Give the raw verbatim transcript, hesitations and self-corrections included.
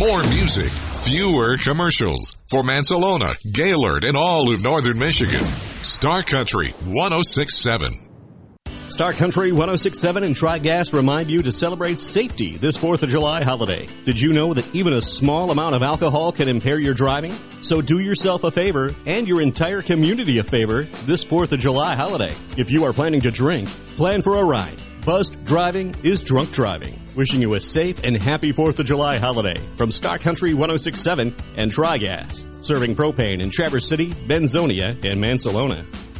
More music, fewer commercials. For Mansalona, Gaylord, and all of northern Michigan. Star Country one oh six point seven. Star Country one oh six point seven and Tri-Gas remind you to celebrate safety this fourth of July holiday. Did you know that even a small amount of alcohol can impair your driving? So do yourself a favor and your entire community a favor this fourth of July holiday. If you are planning to drink, plan for a ride. Buzzed driving is drunk driving. Wishing you a safe and happy fourth of July holiday from Star Country one oh six point seven and Tri-Gas. Serving propane in Traverse City, Benzonia, and Mansalona.